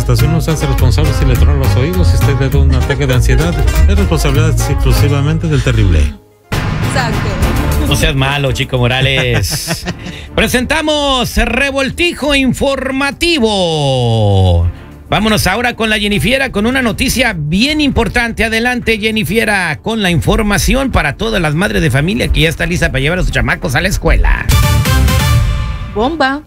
estación no se hace responsable si le tronan los oídos, si usted le da un ataque de ansiedad. Es responsabilidad exclusivamente del terrible. Exacto. No seas malo, Chico Morales. Presentamos Revoltijo Informativo. Vámonos ahora con la Jennifiera con una noticia bien importante. Adelante, Jennifiera, con la información para todas las madres de familia que ya está lista para llevar a sus chamacos a la escuela. Bomba.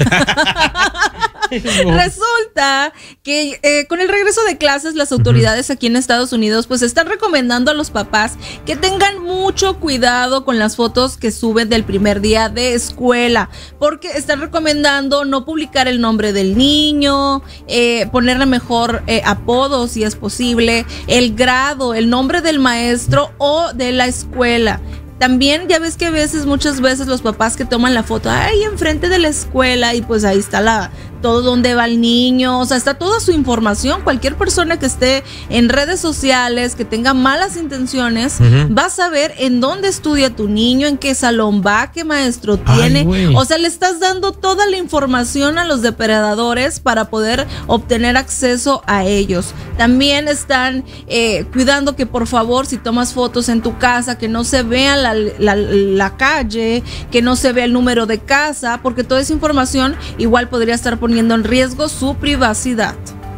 Resulta que con el regreso de clases, las autoridades aquí en Estados Unidos pues están recomendando a los papás que tengan mucho cuidado con las fotos que suben del primer día de escuela, porque están recomendando no publicar el nombre del niño, ponerle mejor apodo si es posible, el grado, el nombre del maestro o de la escuela. También ya ves que muchas veces los papás que toman la foto ahí enfrente de la escuela y pues ahí está todo donde va el niño, o sea, está toda su información. Cualquier persona que esté en redes sociales, que tenga malas intenciones, va a saber en dónde estudia tu niño, en qué salón va, qué maestro tiene. O sea, le estás dando toda la información a los depredadores para poder obtener acceso a ellos. También están cuidando que por favor, si tomas fotos en tu casa, que no se vea la calle, que no se vea el número de casa, porque toda esa información igual podría estar poniendo en riesgo su privacidad.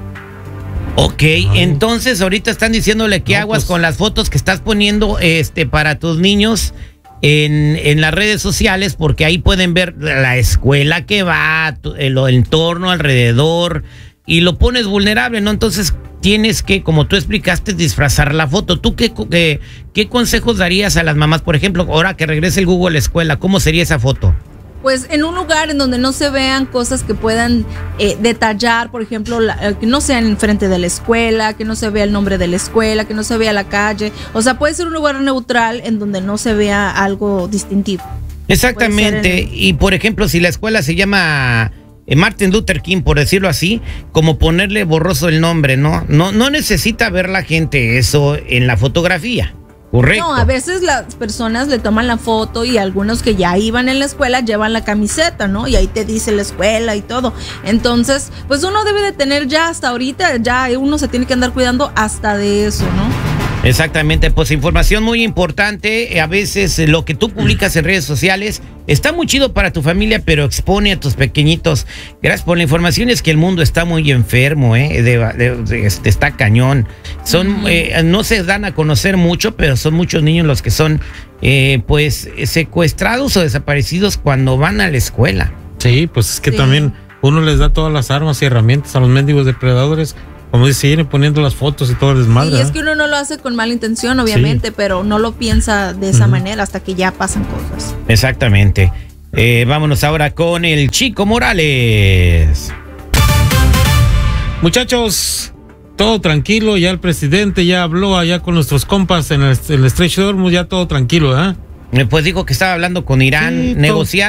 Ok, entonces ahorita están diciéndole que aguas con las fotos que estás poniendo para tus niños en las redes sociales, porque ahí pueden ver la escuela que va, el entorno alrededor, y lo pones vulnerable, ¿no? Entonces tienes que, como tú explicaste, disfrazar la foto. ¿Tú qué consejos darías a las mamás? Por ejemplo, ahora que regrese el Google a la escuela, ¿cómo sería esa foto? Pues en un lugar en donde no se vean cosas que puedan detallar, por ejemplo, que no sean enfrente de la escuela, que no se vea el nombre de la escuela, que no se vea la calle. O sea, puede ser un lugar neutral en donde no se vea algo distintivo. Exactamente. Y por ejemplo, si la escuela se llama Martin Luther King, por decirlo así, como ponerle borroso el nombre, ¿no? No necesita ver la gente eso en la fotografía. Correcto. No, a veces las personas le toman la foto y algunos que ya iban en la escuela llevan la camiseta, ¿no? Y ahí te dice la escuela y todo. Entonces, pues uno debe de tener ya hasta ahorita, ya uno se tiene que andar cuidando hasta de eso, ¿no? Exactamente, pues información muy importante. A veces lo que tú publicas en redes sociales está muy chido para tu familia, pero expone a tus pequeñitos. Gracias por la información. Es que el mundo está muy enfermo, está cañón. No se dan a conocer mucho, pero son muchos niños los que son pues secuestrados o desaparecidos cuando van a la escuela. Sí, pues es que también uno les da todas las armas y herramientas a los mendigos depredadores. Como dice, ir poniendo las fotos y todo el desmadre. Y es que uno no lo hace con mala intención, obviamente, pero no lo piensa de esa manera hasta que ya pasan cosas. Exactamente. Vámonos ahora con el Chico Morales. Muchachos, todo tranquilo. Ya el presidente ya habló allá con nuestros compas en el Strait of Hormuz, ya todo tranquilo, ¿eh? Pues dijo que estaba hablando con Irán, negociando.